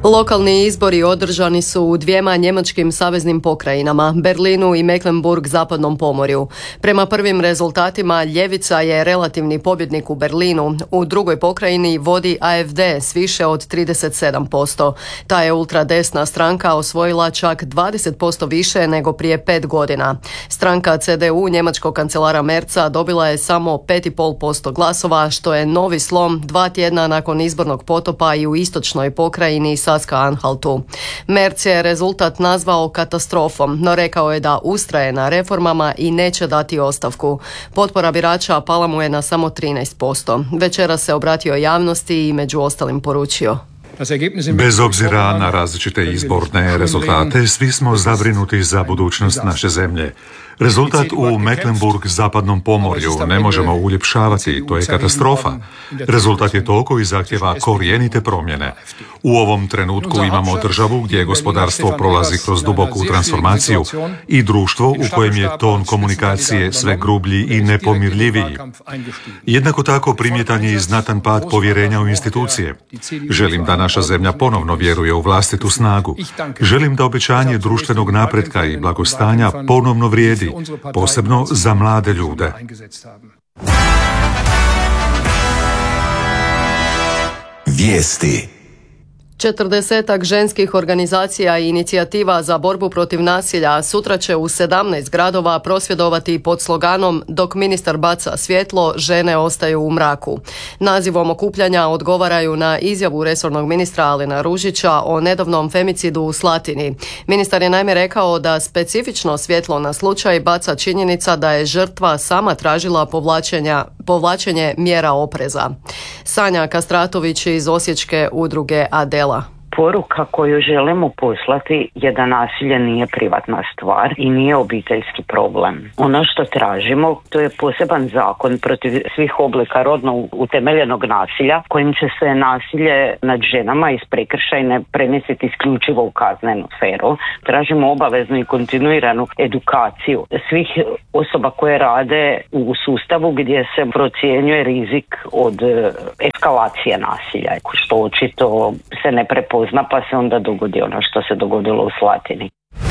Lokalni izbori održani su u dvijema njemačkim saveznim pokrajinama, Berlinu i Mecklenburg-zapadnom pomorju. Prema prvim rezultatima, ljevica je relativni pobjednik u Berlinu. U drugoj pokrajini vodi AfD s više od 37%. Ta je ultradesna stranka osvojila čak 20% više nego prije 5 godina. Stranka CDU njemačkog kancelara Merza dobila je samo 5,5% glasova, što je novi slom 2 tjedna nakon izbornog potopa i u istočnoj pokrajini Saska-Anhaltu. Merz je rezultat nazvao katastrofom, no rekao je da ustraje na reformama i neće dati ostavku. Potpora birača pala mu je na samo 13%. Večera se obratio javnosti i među ostalim poručio: Bez obzira na različite izborne rezultate, svi smo zabrinuti za budućnost naše zemlje. Rezultat u Mecklenburg-zapadnom pomorju ne možemo uljepšavati, to je katastrofa. Rezultat je to koji zahtjeva korijenite promjene. U ovom trenutku imamo državu gdje gospodarstvo prolazi kroz duboku transformaciju i društvo u kojem je ton komunikacije sve grublji i nepomirljiviji. Jednako tako primjetan je i znatan pad povjerenja u institucije. Želim da naša zemlja ponovno vjeruje u vlastitu snagu. Želim da obećanje društvenog napretka i blagostanja ponovno vrijedi, posebno za mlade ljude. Vijesti. 40 ženskih organizacija i inicijativa za borbu protiv nasilja sutra će u 17 gradova prosvjedovati pod sloganom "Dok ministar baca svjetlo, žene ostaju u mraku". Nazivom okupljanja odgovaraju na izjavu resornog ministra Alena Ružića o nedavnom femicidu u Slatini. Ministar je naime rekao da specifično svjetlo na slučaj baca činjenica da je žrtva sama tražila povlačenje mjera opreza. Sanja Kastratović iz osječke udruge Adela. Poruka koju želimo poslati je da nasilje nije privatna stvar i nije obiteljski problem. Ono što tražimo, to je poseban zakon protiv svih oblika rodno utemeljenog nasilja, kojim će se nasilje nad ženama iz prekršajne premjestiti isključivo u kaznenu sferu. Tražimo obaveznu i kontinuiranu edukaciju svih osoba koje rade u sustavu gdje se procjenjuje rizik od eskalacije nasilja, što očito se ne prepoznaje, pa se onda dogodi ono što se dogodilo u Slatini.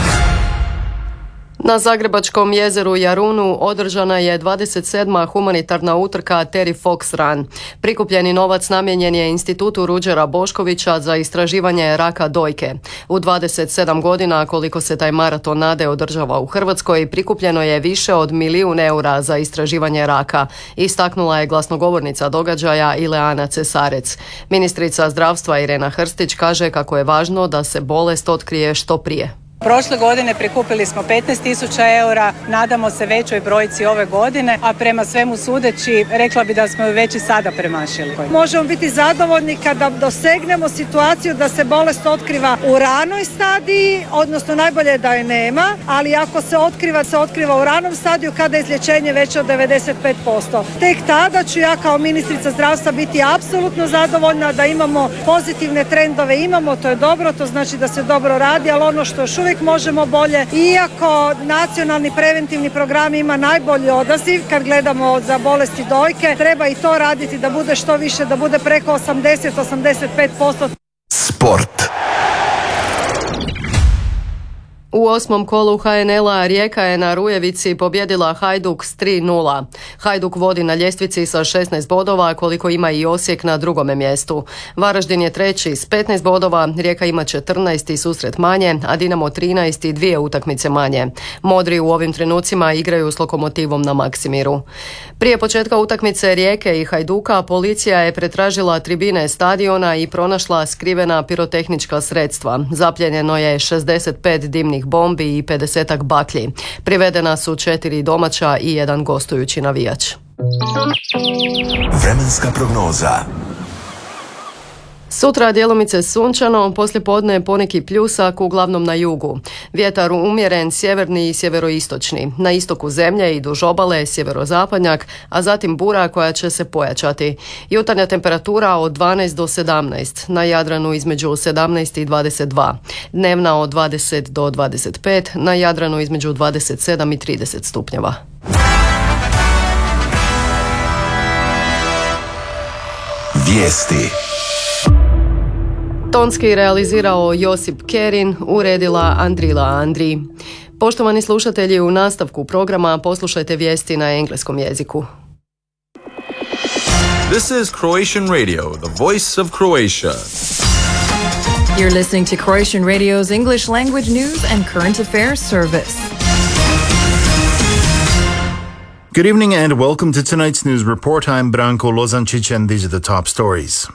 Na zagrebačkom jezeru Jarunu održana je 27. humanitarna utrka Terry Fox Run. Prikupljeni novac namijenjen je Institutu Ruđera Boškovića za istraživanje raka dojke. U 27 godina koliko se taj maraton nade održava u Hrvatskoj, prikupljeno je više od 1 milijun eura za istraživanje raka, istaknula je glasnogovornica događaja Ileana Cesarec. Ministrica zdravstva Irena Hrstić kaže kako je važno da se bolest otkrije što prije. Prošle godine prikupili smo 15.000 eura, nadamo se većoj brojci ove godine, a prema svemu sudeći rekla bi da smo ju već i sada premašili. Možemo biti zadovoljni kada dosegnemo situaciju da se bolest otkriva u ranoj stadiji, odnosno najbolje je da je nema, ali ako se otkriva u ranom stadiju kada je izlječenje veće od 95%. Tek tada ću ja kao ministrica zdravstva biti apsolutno zadovoljna da imamo pozitivne trendove, to je dobro, to znači da se dobro radi, ali ono što još uvijek možemo bolje, iako nacionalni preventivni program ima najbolji odaziv kad gledamo za bolesti dojke, treba i to raditi da bude što više, da bude preko 80-85%. Sport. U 8. kolu HNL-a Rijeka je na Rujevici pobjedila Hajduk s 3:0. Hajduk vodi na ljestvici sa 16 bodova, koliko ima i Osijek na drugome mjestu. Varaždin je treći s 15 bodova, Rijeka ima 14 i susret manje, a Dinamo 13 i 2 utakmice manje. Modri u ovim trenucima igraju s Lokomotivom na Maksimiru. Prije početka utakmice Rijeke i Hajduka policija je pretražila tribine stadiona i pronašla skrivena pirotehnička sredstva. Zapljenjeno je 65 dimnih bombi i 50 baklji. Privedena su 4 domaća i 1 gostujući navijač. Vremenska prognoza. Sutra djelomice sunčano, poslijepodne poneki pljusak, uglavnom na jugu. Vjetar umjeren sjeverni i sjeveroistočni. Na istoku zemlje i duž obale sjeverozapadnjak, a zatim bura koja će se pojačati. Jutarnja temperatura od 12 do 17, na Jadranu između 17 i 22. Dnevna od 20 do 25, na Jadranu između 27 i 30 stupnjeva. Vijesti. Tonski realizirao Josip Kerin, uredila Andrila Andri. Poštovani slušatelji, u nastavku programa poslušajte vijesti na engleskom jeziku. This is Croatian Radio, the voice of Croatia. You're listening to Croatian Radio's English language news and current affairs service. Good evening and welcome to tonight's news report. I'm Branko Lozančić and these are the top stories.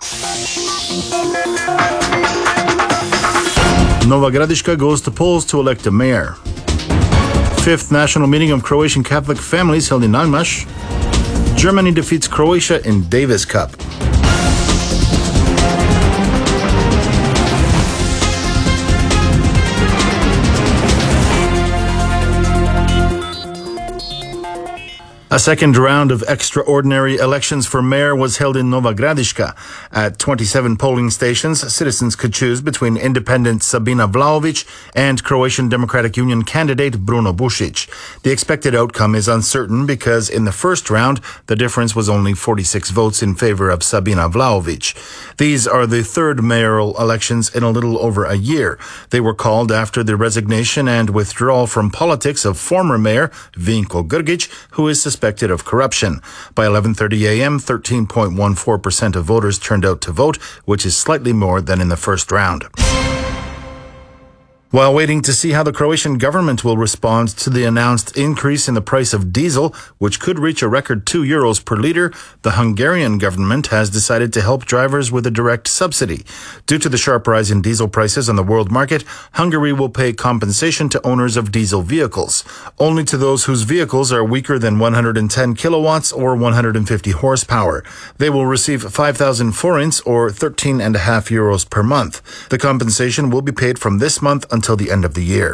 Nova Gradiška goes to polls to elect a mayor. Fifth national meeting of Croatian Catholic families held in Almash. Germany defeats Croatia in Davis Cup. A second round of extraordinary elections for mayor was held in Nova Gradiška. At 27 polling stations, citizens could choose between independent Sabina Vlahović and Croatian Democratic Union candidate Bruno Bušić. The expected outcome is uncertain because in the first round, the difference was only 46 votes in favor of Sabina Vlahović. These are the third mayoral elections in a little over a year. They were called after the resignation and withdrawal from politics of former mayor Vinko Grgić, who is suspected of corruption. By 11:30 a.m., 13.14% of voters turned out to vote, which is slightly more than in the first round. While waiting to see how the Croatian government will respond to the announced increase in the price of diesel, which could reach a record €2 per litre, the Hungarian government has decided to help drivers with a direct subsidy. Due to the sharp rise in diesel prices on the world market, Hungary will pay compensation to owners of diesel vehicles, only to those whose vehicles are weaker than 110 kilowatts or 150 horsepower. They will receive 5,000 forints or €13.50 per month. The compensation will be paid from this month until the end of the year.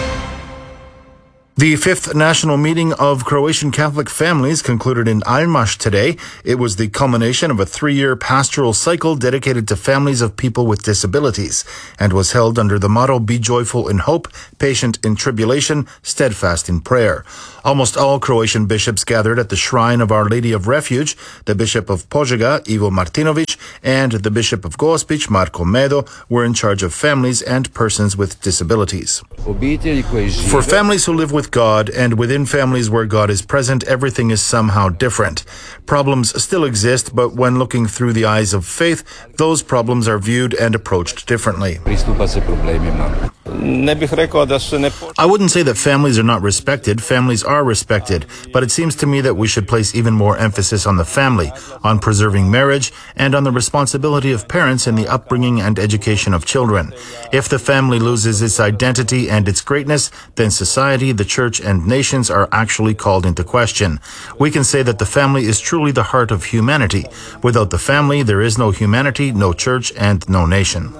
The fifth national meeting of Croatian Catholic families concluded in Almash today. It was the culmination of a 3-year pastoral cycle dedicated to families of people with disabilities and was held under the motto, "Be joyful in hope, patient in tribulation, steadfast in prayer." Almost all Croatian bishops gathered at the shrine of Our Lady of Refuge. The Bishop of Požega, Ivo Martinović, and the Bishop of Gospić, Marko Medo, were in charge of families and persons with disabilities. For families who live with God and within families where God is present, everything is somehow different. Problems still exist, but when looking through the eyes of faith, those problems are viewed and approached differently. I wouldn't say that families are not respected. Families are respected, but it seems to me that we should place even more emphasis on the family, on preserving marriage, and on the responsibility of parents in the upbringing and education of children. If the family loses its identity and its greatness, then society, the church, and nations are actually called into question. We can say that the family is truly the heart of humanity. Without the family, there is no humanity, no church, and no nation.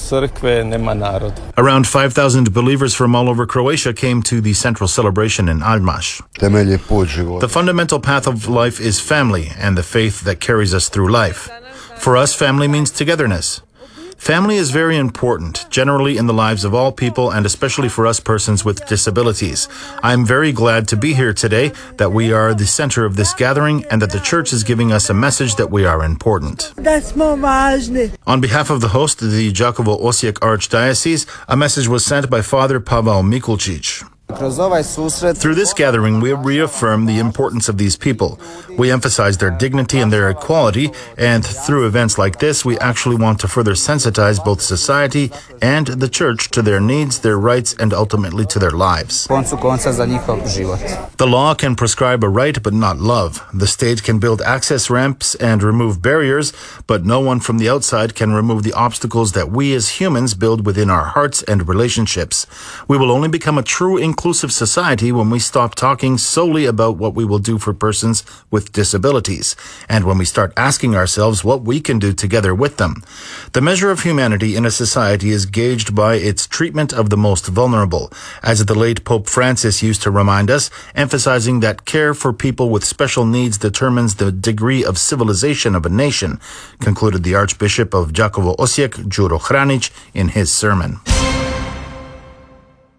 Around 5,000 believers from all over Croatia came to the central celebration in Almash. The fundamental path of life is family and the faith that carries us through life. For us, family means togetherness. Family is very important, generally in the lives of all people and especially for us persons with disabilities. I'm very glad to be here today, that we are the center of this gathering and that the church is giving us a message that we are important. On behalf of the host, the Đakovo-Osijek Archdiocese, a message was sent by Father Pavel Mikulčić. Through this gathering, we reaffirm the importance of these people. We emphasize their dignity and their equality, and through events like this, we actually want to further sensitize both society and the church to their needs, their rights, and ultimately to their lives. The law can prescribe a right, but not love. The state can build access ramps and remove barriers, but no one from the outside can remove the obstacles that we as humans build within our hearts and relationships. We will only become a true inclusive society when we stop talking solely about what we will do for persons with disabilities, and when we start asking ourselves what we can do together with them. The measure of humanity in a society is gauged by its treatment of the most vulnerable, as the late Pope Francis used to remind us, emphasizing that care for people with special needs determines the degree of civilization of a nation, concluded the Archbishop of Đakovo-Osijek, Đuro Hranić, in his sermon.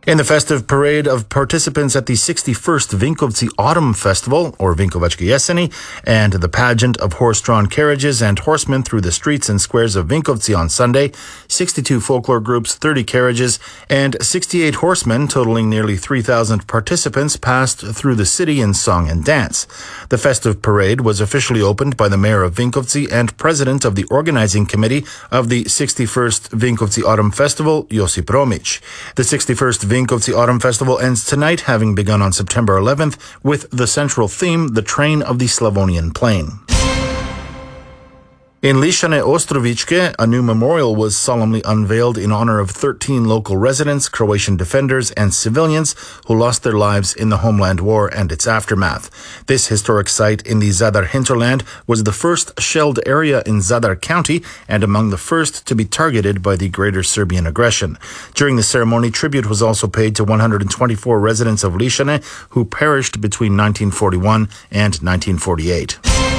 In the festive parade of participants at the 61st Vinkovci Autumn Festival, or Vinkovačke Jeseni, and the pageant of horse-drawn carriages and horsemen through the streets and squares of Vinkovci on Sunday, 62 folklore groups, 30 carriages, and 68 horsemen, totaling nearly 3,000 participants, passed through the city in song and dance. The festive parade was officially opened by the mayor of Vinkovci and president of the organizing committee of the 61st Vinkovci Autumn Festival, Josip Romić. The 61st Vinkovci Autumn Festival ends tonight, having begun on September 11th, with the central theme, the Train of the Slavonian Plain. In Lišane Ostrovičke, a new memorial was solemnly unveiled in honor of 13 local residents, Croatian defenders, and civilians who lost their lives in the Homeland War and its aftermath. This historic site in the Zadar hinterland was the first shelled area in Zadar County and among the first to be targeted by the Greater Serbian aggression. During the ceremony, tribute was also paid to 124 residents of Lišane who perished between 1941 and 1948.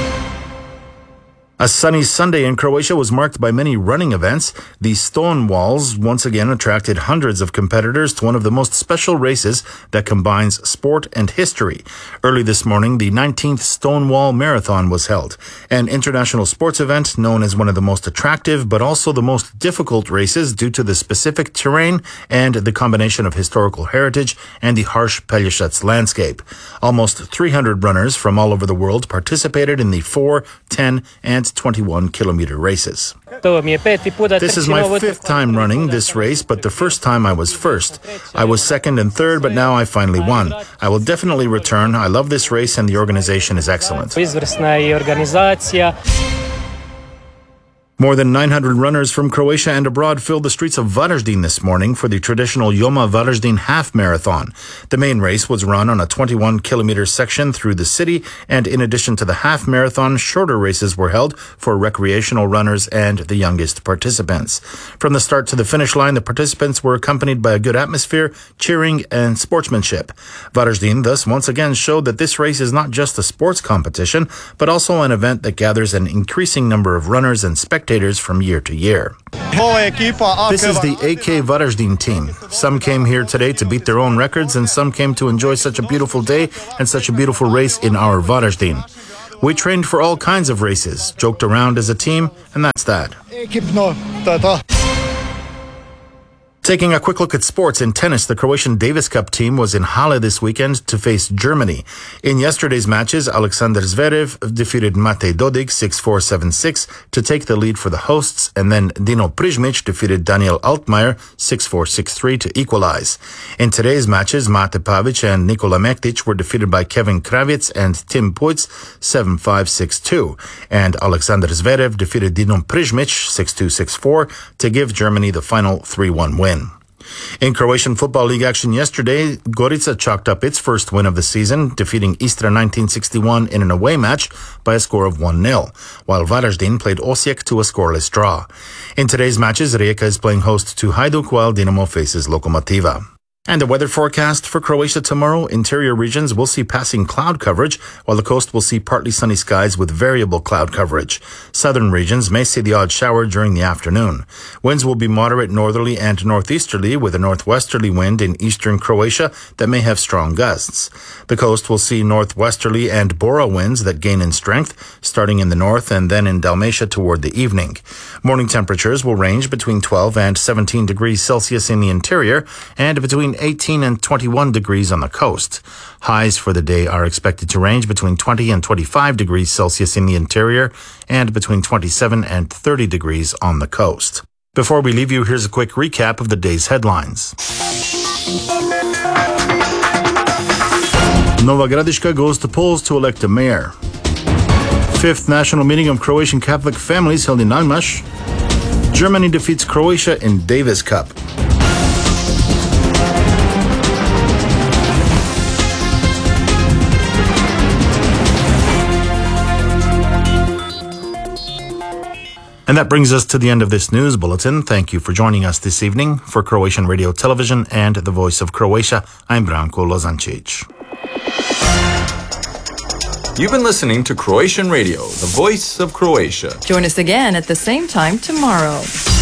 A sunny Sunday in Croatia was marked by many running events. The Stone Walls once again attracted hundreds of competitors to one of the most special races that combines sport and history. Early this morning, the 19th Stonewall Marathon was held, an international sports event known as one of the most attractive but also the most difficult races due to the specific terrain and the combination of historical heritage and the harsh Pelješac landscape. Almost 300 runners from all over the world participated in the 4, 10, and 21-kilometer races. This is my fifth time running this race, but the first time I was first. I was second and third, but now I finally won. I will definitely return. I love this race and the organization is excellent. More than 900 runners from Croatia and abroad filled the streets of Varaždin this morning for the traditional Joma Varaždin half marathon. The main race was run on a 21-kilometer section through the city, and in addition to the half marathon, shorter races were held for recreational runners and the youngest participants. From the start to the finish line, the participants were accompanied by a good atmosphere, cheering, and sportsmanship. Varaždin thus once again showed that this race is not just a sports competition, but also an event that gathers an increasing number of runners and spectators from year to year. This is the AK Varaždin team. Some came here today to beat their own records, and some came to enjoy such a beautiful day and such a beautiful race in our Varaždin. We trained for all kinds of races, joked around as a team, and that's that. Taking a quick look at sports, in tennis, the Croatian Davis Cup team was in Halle this weekend to face Germany. In yesterday's matches, Alexander Zverev defeated Matej Dodig 6-4, 7-6 to take the lead for the hosts, and then Dino Prizmic defeated Daniel Altmaier 6-4, 6-3 to equalize. In today's matches, Mate Pavic and Nikola Mektic were defeated by Kevin Kravitz and Tim Puig 7-5, 6-2, and Alexander Zverev defeated Dino Prizmic 6-2, 6-4 to give Germany the final 3-1 win. In Croatian Football League action yesterday, Gorica chalked up its first win of the season, defeating Istra 1961 in an away match by a score of 1-0, while Varaždin played Osijek to a scoreless draw. In today's matches, Rijeka is playing host to Hajduk, while Dinamo faces Lokomotiva. And the weather forecast for Croatia tomorrow: interior regions will see passing cloud coverage, while the coast will see partly sunny skies with variable cloud coverage. Southern regions may see the odd shower during the afternoon. Winds will be moderate northerly and northeasterly, with a northwesterly wind in eastern Croatia that may have strong gusts. The coast will see northwesterly and Bora winds that gain in strength, starting in the north and then in Dalmatia toward the evening. Morning temperatures will range between 12 and 17 degrees Celsius in the interior, and between 18 and 21 degrees on the coast. Highs for the day are expected to range between 20 and 25 degrees Celsius in the interior and between 27 and 30 degrees on the coast. Before we leave you, here's a quick recap of the day's headlines. Nova Gradiška goes to polls to elect a mayor. Fifth national meeting of Croatian Catholic families held in Almash. Germany defeats Croatia in Davis Cup. And that brings us to the end of this news bulletin. Thank you for joining us this evening. For Croatian Radio Television and the Voice of Croatia, I'm Branko Lozančić. You've been listening to Croatian Radio, the Voice of Croatia. Join us again at the same time tomorrow.